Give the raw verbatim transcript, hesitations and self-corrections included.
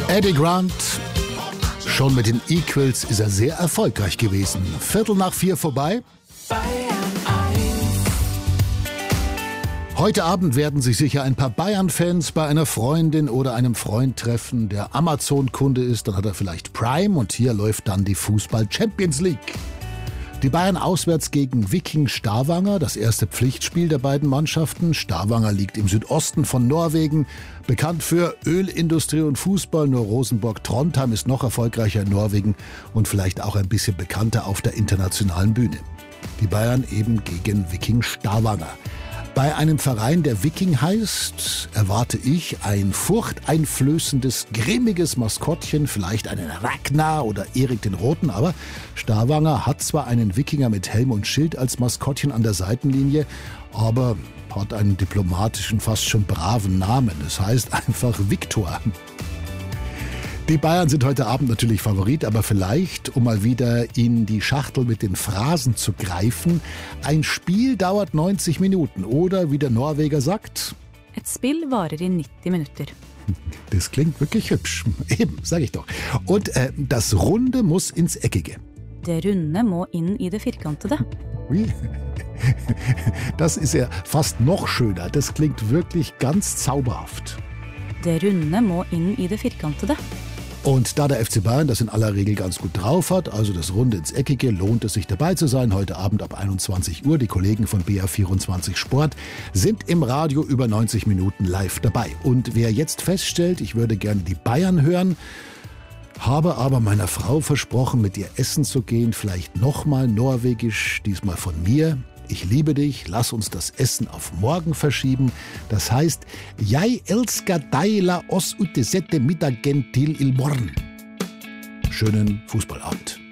Eddie Grant, schon mit den Equals ist er sehr erfolgreich gewesen. Viertel nach vier vorbei. Heute Abend werden sich sicher ein paar Bayern-Fans bei einer Freundin oder einem Freund treffen, der Amazon-Kunde ist. Dann hat er vielleicht Prime und hier läuft dann die Fußball-Champions League. Die Bayern auswärts gegen Viking Stavanger, das erste Pflichtspiel der beiden Mannschaften. Stavanger liegt im Südosten von Norwegen, bekannt für Ölindustrie und Fußball. Nur Rosenborg-Trondheim ist noch erfolgreicher in Norwegen und vielleicht auch ein bisschen bekannter auf der internationalen Bühne. Die Bayern eben gegen Viking Stavanger. Bei einem Verein, der Viking heißt, erwarte ich ein furchteinflößendes, grimmiges Maskottchen, vielleicht einen Ragnar oder Erik den Roten, aber Stavanger hat zwar einen Wikinger mit Helm und Schild als Maskottchen an der Seitenlinie, aber hat einen diplomatischen, fast schon braven Namen. Das heißt einfach Viktor. Die Bayern sind heute Abend natürlich Favorit, aber vielleicht, um mal wieder in die Schachtel mit den Phrasen zu greifen, ein Spiel dauert neunzig Minuten oder, wie der Norweger sagt, Et spill varer i nitti minutter. Das klingt wirklich hübsch. Eben, sag ich doch. Und äh, das Runde muss ins Eckige. Det runde må inn i det firkantede. Wie? Das ist ja fast noch schöner. Das klingt wirklich ganz zauberhaft. Det runde må inn i det firkantede. Und da der F C Bayern das in aller Regel ganz gut drauf hat, also das Runde ins Eckige, lohnt es sich dabei zu sein. Heute Abend ab einundzwanzig Uhr. Die Kollegen von B R vierundzwanzig Sport sind im Radio über neunzig Minuten live dabei. Und wer jetzt feststellt, ich würde gerne die Bayern hören, habe aber meiner Frau versprochen, mit ihr essen zu gehen, vielleicht nochmal norwegisch, diesmal von mir. Ich liebe dich, lass uns das Essen auf morgen verschieben. Das heißt, Jeg elsker deg, la oss utesette middagen til i morgen. Schönen Fußballabend.